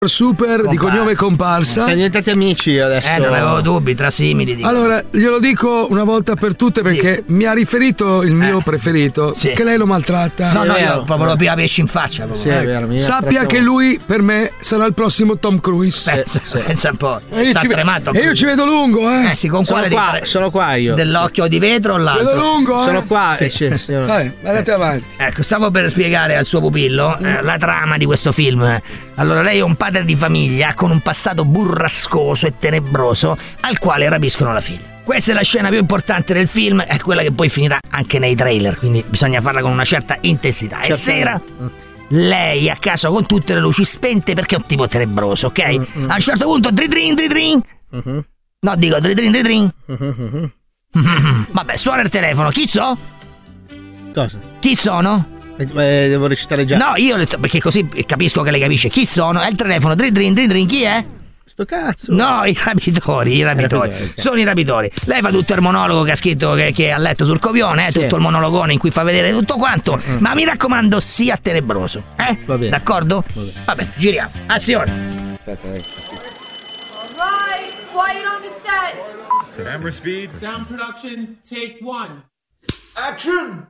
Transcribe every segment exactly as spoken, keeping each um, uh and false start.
super di cognome Comparsa. Siamo diventati amici adesso. Eh, non avevo dubbi, tra simili. Dico. Allora, glielo dico una volta per tutte perché sì. mi ha riferito il mio eh. preferito sì. che lei lo maltratta. Sì, no, no, io proprio lo più pesci in faccia. Sì, è vero, sappia che lui per me sarà il prossimo Tom Cruise. Pensa, sì. pensa un po'. E io, ci, e io ci vedo lungo, eh. Eh sì, con sono quale qua, tre... sono qua io. Dell'occhio di vetro o l'altro? Vedo lungo, eh. Sono qua. Sì. Sì, sì, Vai, andate avanti. Ecco, stavo per spiegare al suo pupillo eh, la trama di questo film. Allora, lei è un padre di famiglia con un passato burrascoso e tenebroso al quale rapiscono la figlia. Questa è la scena più importante del film, è quella che poi finirà anche nei trailer, quindi bisogna farla con una certa intensità. Certo. E sera lei a casa con tutte le luci spente perché è un tipo tenebroso, ok? Mm-hmm. A un certo punto dridrin dridrin mm-hmm. No, dico dridrin dridrin mm-hmm. mm-hmm. Vabbè, suona il telefono. Chi so? Cosa? Chi sono? Eh, devo recitare già. No, io perché così capisco che lei capisce chi sono. È il telefono, dridrin dridrin, chi è? Sto cazzo. No, i rapitori, i rapitori. Eh, okay. Sono i rapitori. Lei fa tutto il monologo che ha scritto che, che ha letto sul copione, eh, sì. tutto il monologone in cui fa vedere tutto quanto. Mm-hmm. Ma mi raccomando, sia tenebroso. Eh? Va bene. D'accordo? Va bene. Va bene, giriamo. Azione. Aspetta, dai. Alright, quiet on the set. Camera speed. Sound production, take one. Action!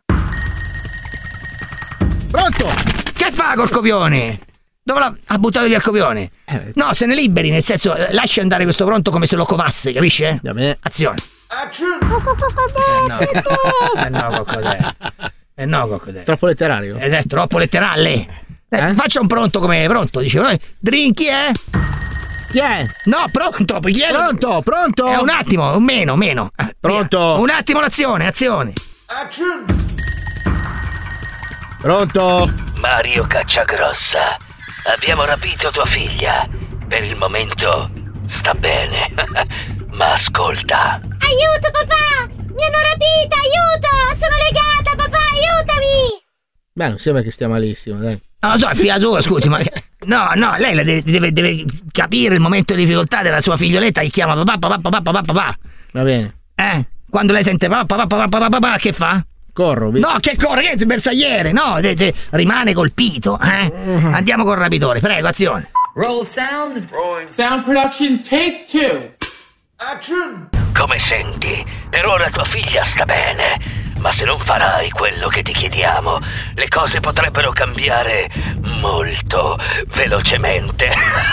Pronto? Che fa col copione? Dove l'ha ha buttato via il copione? Eh, no, se ne liberi, nel senso, lascia andare questo pronto come se lo covasse, capisce? Azione. Action! Eh no, eh no, coccodello. Eh no, coccodello. Troppo letterario? Ed è troppo letterale. Eh, eh? Faccia un pronto come pronto, dice. Drink, chi è? Chi è? No, pronto, chi è? Pronto, pronto. Eh, un attimo, meno, meno. Eh, pronto. Via. Un attimo l'azione, azione. Action! Pronto? Mario Cacciagrossa, abbiamo rapito tua figlia. Per il momento sta bene. Ma ascolta. Aiuto papà! Mi hanno rapita, aiuto! Sono legata papà, aiutami! Beh, non sembra che stia malissimo, dai. Non lo so, è figlia sua, scusi, ma... No, no, lei deve, deve, deve capire il momento di difficoltà della sua figlioletta che chiama papà, papà, papà, papà, papà. Va bene. Eh? Quando lei sente papà, papà, papà, papà, papà, che fa? Corro, no, che corre, che è bersagliere, no, rimane colpito, eh? Uh-huh. Andiamo col rapitore, prego, azione. Roll sound. Rolling. Sound production, take two. Action! Come senti? Per ora tua figlia sta bene, ma se non farai quello che ti chiediamo, le cose potrebbero cambiare molto velocemente.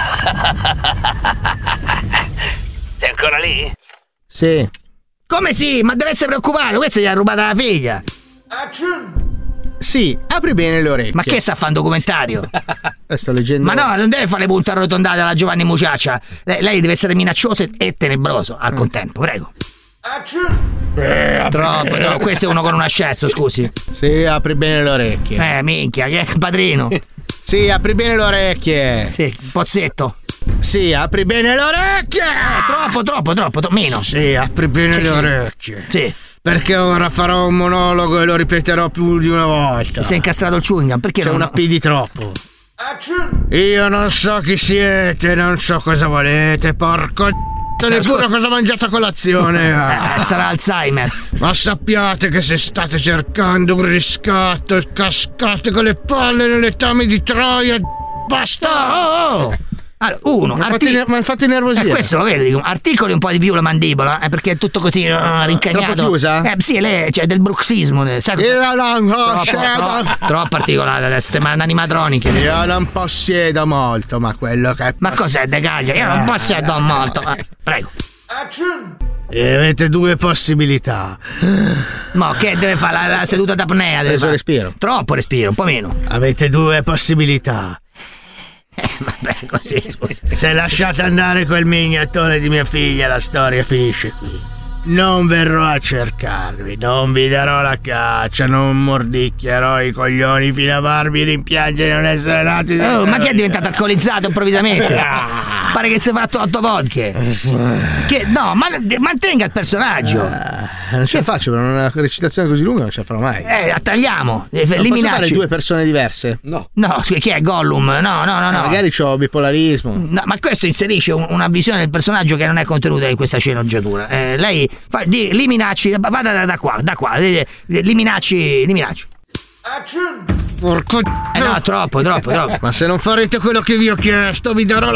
Sei ancora lì? Sì. Come sì? Ma deve essere preoccupato, questo gli ha rubata la figlia. Action! Sì, apri bene le orecchie. Ma che sta a fare un documentario? Sto leggendo. Ma no, non deve fare le punte arrotondate alla Giovanni Muciaccia. Lei, lei deve essere minaccioso e tenebroso al contempo, prego. Action! Eh, troppo, no, questo è uno con un ascesso, scusi. Sì, apri bene le orecchie. Eh, minchia, che è padrino. Sì, apri bene le orecchie. Sì, pozzetto. Sì, apri bene le orecchie. Eh, troppo, troppo, troppo, to- meno. Sì, apri bene sì, le sì. orecchie. Sì. Perché ora farò un monologo e lo ripeterò più di una volta. Si è incastrato il chewing gum, perché c'è non... una P di troppo. Action! Io non so chi siete, non so cosa volete, porco neppure cosa mangiate a colazione. Eh, sarà Alzheimer. Ma sappiate che se state cercando un riscatto e cascate con le palle nelle tame di Troia, basta! Oh, oh, oh. Allora, uno, ma artic- infatti, ma infatti nervosire. Eh, questo lo vedi, dico, articoli un po' di più la mandibola, eh, perché è tutto così uh, rincagnato. Troppo chiusa? Eh sì, lei c'è del bruxismo, sai cosa? Troppo, troppo, troppo particolare adesso, sembra un'animatronica. Io non possiedo molto, ma quello che... Ma poss- cos'è, De Gaglia? Io non possiedo molto. Eh, prego. Action! E avete due possibilità. Ma che deve fare la, la seduta d'apnea? Deve fare respiro. Troppo respiro, un po' meno. Avete due possibilità. Eh, vabbè, così, scusi. Se lasciate andare quel mignottone di mia figlia, la storia finisce qui. Non verrò a cercarvi, non vi darò la caccia, non mordicchierò i coglioni fino a farvi rimpiangere non essere nati. Oh, ma che è diventato alcolizzato improvvisamente? Pare che si è fatto otto vodka. Che, no, ma mantenga il personaggio. Uh, non ce la faccio, per una recitazione così lunga non ce la farò mai. Eh, tagliamo. Non posso fare due persone diverse? No. No, chi è Gollum? No, no, no, no. Magari c'ho bipolarismo. No, ma questo inserisce un, una visione del personaggio che non è contenuta in questa sceneggiatura. Eh, lei fa, di, li minacci, vada da, da qua, da qua, li, li minacci, li minacci. Action! Porco. Eh no, troppo, troppo, troppo. Ma se non farete quello che vi ho chiesto, vi darò la